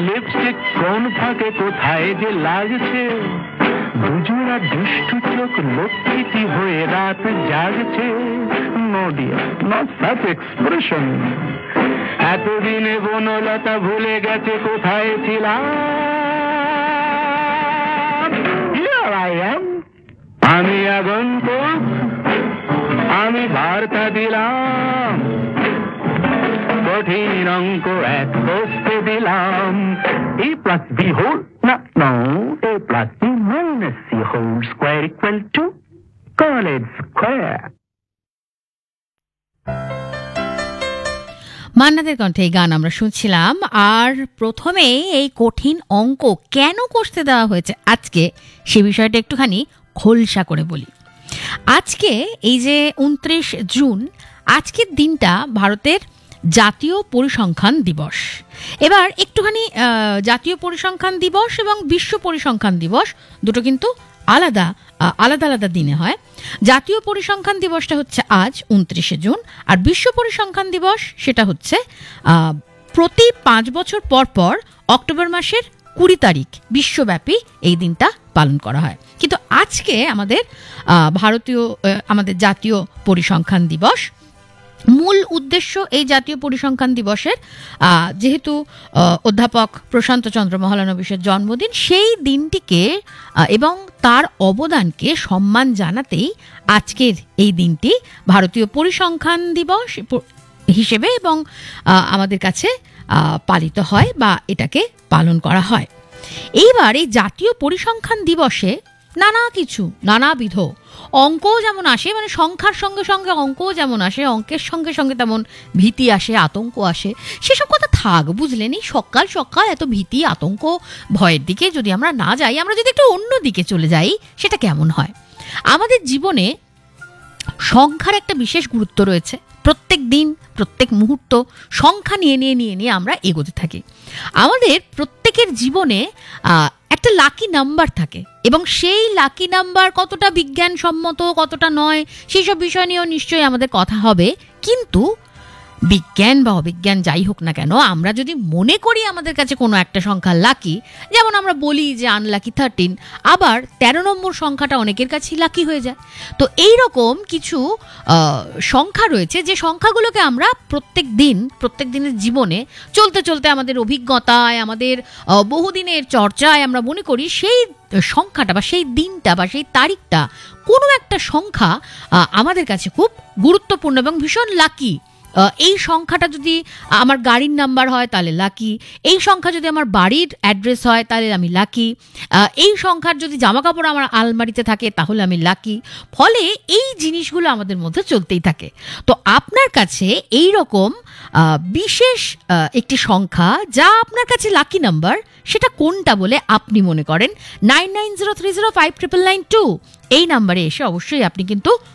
Lipstick কোন ফাঁকে কোথায় যে লাগছে, দুজোড়া দুষ্টু চোখ লক্ষ্মীটি হয়ে রাত জাগছে। No deer, not such expression. এতদিনে বনলতা ভুলে গেছে কোথায় ছিলাম। Here I am, আমি আগন্তুক, আমি বার্তা দিলাম, কঠিন অঙ্ক এক বসতে দিলাম। A plus B whole, no, A plus B minus C whole square equal to college square. মান্নাদের কণ্ঠে এই গান আমরা শুনছিলাম। আর প্রথমে এই কঠিন অঙ্ক কেন কষতে দেওয়া হয়েছে আজকে, সে বিষয়টা একটুখানি খোলসা করে বলি। আজকে এই যে 29 জুন, আজকের দিনটা ভারতের জাতীয় পরিসংখ্যান দিবস। এবার একটুখানি জাতীয় পরিসংখ্যান দিবস এবং বিশ্ব পরিসংখ্যান দিবস দুটো কিন্তু আলাদা আলাদা দিনে হয়। জাতীয় পরিসংখ্যান দিবসটা হচ্ছে আজ 29 জুন, আর বিশ্ব পরিসংখ্যান দিবস সেটা হচ্ছে প্রতি 5 বছর পর পর অক্টোবর মাসের 20 তারিখ বিশ্বব্যাপী এই দিনটা পালন করা হয়। কিন্তু আজকে আমাদের জাতীয় পরিসংখ্যান দিবস। মূল উদ্দেশ্য এই জাতীয় পরিসংখ্যান দিবসের, যেহেতু অধ্যাপক প্রশান্ত চন্দ্র মহলানবিশের জন্মদিন, সেই দিনটিকে এবং তার অবদানকে সম্মান জানাতেই আজকের এই দিনটি ভারতীয় পরিসংখ্যান দিবস হিসেবে এবং আমাদের কাছে পালিত হয় বা এটাকে পালন করা হয়। এইবার এই জাতীয় পরিসংখ্যান দিবসে নানাবিধ অঙ্কও যেমন আসে, মানে সংখ্যার সঙ্গে সঙ্গে অঙ্কও যেমন আসে, অঙ্কের সঙ্গে সঙ্গে তেমন ভীতি আসে, আতঙ্ক আসে। সেসব কথা থাক, বুঝলেনি? সকাল সকাল এত ভীতি, আতঙ্ক, ভয়ের দিকে যদি আমরা না যাই, আমরা যদি একটু অন্য দিকে চলে যাই, সেটা কেমন হয়? আমাদের জীবনে সংখ্যার একটা বিশেষ গুরুত্ব রয়েছে। প্রত্যেক দিন, প্রত্যেক মুহূর্ত সংখ্যা নিয়ে আমরা এগোতে থাকি। আমাদের প্রত্যেকের জীবনে একটা লাকি নাম্বার থাকে, এবং সেই লাকি নাম্বার কতটা বিজ্ঞানসম্মত, কতটা নয়, সেই সব বিষয় নিয়েও নিশ্চয়ই আমাদের কথা হবে। কিন্তু বিজ্ঞান বা অবিজ্ঞান যাই হোক না কেন, আমরা যদি মনে করি আমাদের কাছে কোনো একটা সংখ্যা লাকি, যেমন আমরা বলি যে আনলাকি 13, আবার 13 নম্বর সংখ্যাটা অনেকের কাছেই লাকি হয়ে যায়। তো এই রকম কিছু সংখ্যা রয়েছে যে সংখ্যাগুলোকে আমরা প্রত্যেক দিনের জীবনে চলতে চলতে আমাদের অভিজ্ঞতায়, আমাদের বহুদিনের চর্চায় আমরা মনে করি সেই সংখ্যাটা বা সেই দিনটা বা সেই তারিখটা, কোনো একটা সংখ্যা আমাদের কাছে খুব গুরুত্বপূর্ণ এবং ভীষণ লাকি। এই সংখ্যাটা যদি আমার গাড়ির নাম্বার হয় তাহলে লাকি, এই সংখ্যা যদি আমার বাড়ির অ্যাড্রেস হয় তাহলে আমি লাকি, এই সংখ্যার যদি জামাকাপড় আমার আলমারিতে থাকে তাহলে আমি লাকি। ফলে এই জিনিসগুলো আমাদের মধ্যে চলতেই থাকে। তো আপনার কাছে এই রকম বিশেষ একটি সংখ্যা যা আপনার কাছে লাকি নাম্বার, সেটা কোনটা বলে আপনি মনে করেন? 9903059992 এই নাম্বারে এসে অবশ্যই আপনি কিন্তু